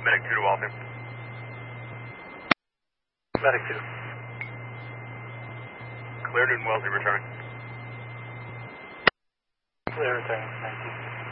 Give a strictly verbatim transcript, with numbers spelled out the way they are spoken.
Medic two to Waltham. Medic two. Cleared and Wellesley returning. Clear, returning. Thank you.